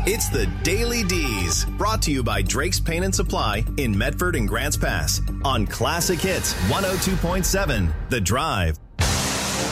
It's the Daily D's, brought to you by Drake's Paint and Supply in Medford and Grants Pass on Classic Hits 102.7 The Drive.